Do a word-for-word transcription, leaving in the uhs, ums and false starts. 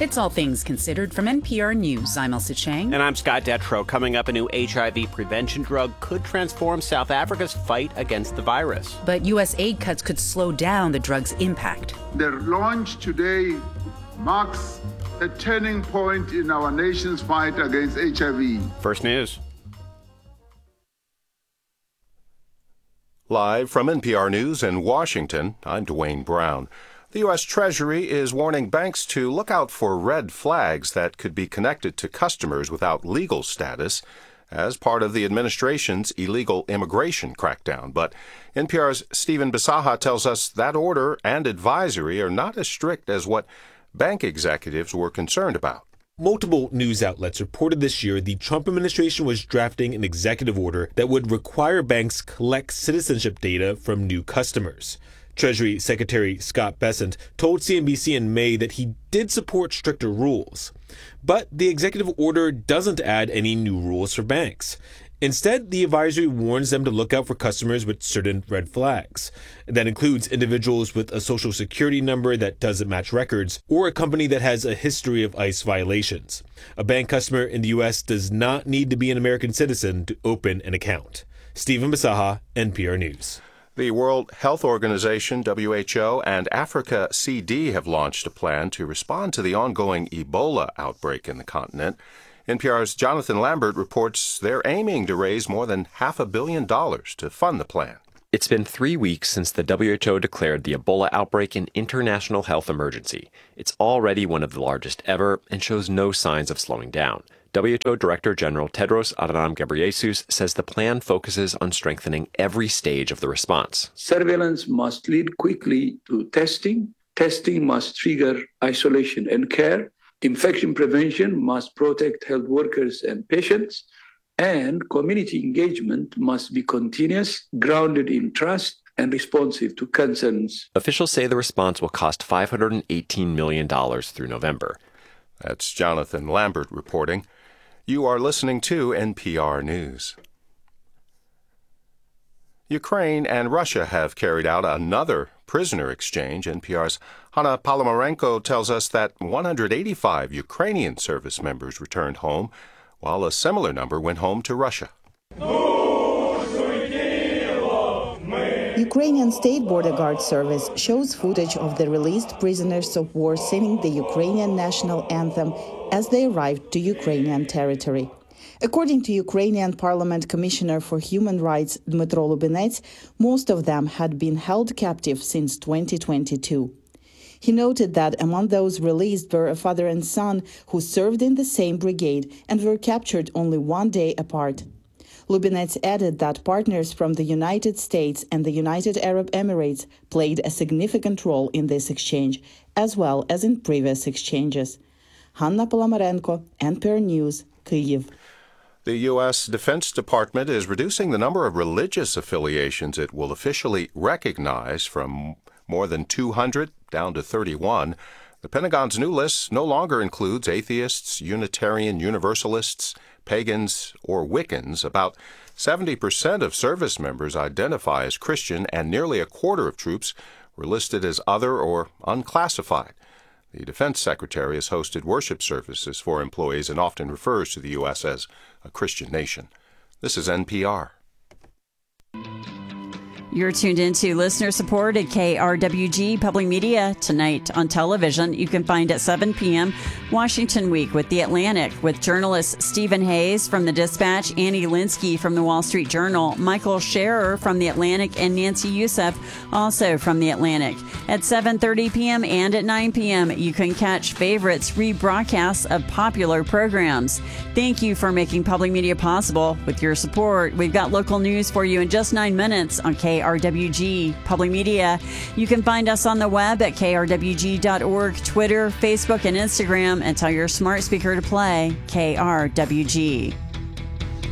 It's All Things Considered from N P R News. I'm Elsa Chang. And I'm Scott Detrow. Coming up, a new H I V prevention drug could transform South Africa's fight against the virus. But U S aid cuts could slow down the drug's impact. Their launch today marks a turning point in our nation's fight against H I V. First News. Live from N P R News in Washington, I'm Dwayne Brown. The U S Treasury is warning banks to look out for red flags that could be connected to customers without legal status as part of the administration's illegal immigration crackdown. But N P R's Stephen Bisaha tells us that order and advisory are not as strict as what bank executives were concerned about. Multiple news outlets reported this year the Trump administration was drafting an executive order that would require banks collect citizenship data from new customers. Treasury Secretary Scott Bessent told C N B C in May that he did support stricter rules. But the executive order doesn't add any new rules for banks. Instead, the advisory warns them to look out for customers with certain red flags. That includes individuals with a social security number that doesn't match records or a company that has a history of ICE violations. A bank customer in the U S does not need to be an American citizen to open an account. Stephen Bisaha, N P R News. The World Health Organization, W H O, and Africa C D have launched a plan to respond to the ongoing Ebola outbreak in the continent. N P R's Jonathan Lambert reports they're aiming to raise more than half a billion dollars to fund the plan. It's been three weeks since the W H O declared the Ebola outbreak an international health emergency. It's already one of the largest ever and shows no signs of slowing down. W H O Director General Tedros Adhanom Ghebreyesus says the plan focuses on strengthening every stage of the response. Surveillance must lead quickly to testing. Testing must trigger isolation and care. Infection prevention must protect health workers and patients. And community engagement must be continuous, grounded in trust, and responsive to concerns. Officials say the response will cost five hundred eighteen million dollars through November. That's Jonathan Lambert reporting. You are listening to N P R News. Ukraine and Russia have carried out another prisoner exchange. N P R's Hanna Palomarenko tells us that one hundred eighty-five Ukrainian service members returned home, while a similar number went home to Russia. Ukrainian State Border Guard Service shows footage of the released prisoners of war singing the Ukrainian national anthem as they arrived to Ukrainian territory. According to Ukrainian Parliament Commissioner for Human Rights Dmytro Lubinets, most of them had been held captive since twenty twenty-two. He noted that among those released were a father and son who served in the same brigade and were captured only one day apart. Lubinets added that partners from the United States and the United Arab Emirates played a significant role in this exchange, as well as in previous exchanges. Hanna Palomarenko, N P R News, Kyiv. The U S Defense Department is reducing the number of religious affiliations it will officially recognize from more than two hundred down to thirty-one. The Pentagon's new list no longer includes atheists, Unitarian Universalists, pagans, or Wiccans. About seventy percent of service members identify as Christian, and nearly a quarter of troops were listed as other or unclassified. The Defense Secretary has hosted worship services for employees and often refers to the U S as a Christian nation. This is N P R. You're tuned into listener-supported K R W G Public Media. Tonight on television, you can find at seven p.m. Washington Week with The Atlantic, with journalists Stephen Hayes from The Dispatch, Annie Linsky from The Wall Street Journal, Michael Scherer from The Atlantic, and Nancy Youssef, also from The Atlantic. At seven thirty p.m. and at nine p.m., you can catch favorites rebroadcasts of popular programs. Thank you for making public media possible. With your support, we've got local news for you in just nine minutes on K R W G Public Media. You can find us on the web at K R W G dot org, Twitter, Facebook, and Instagram, and tell your smart speaker to play K R W G.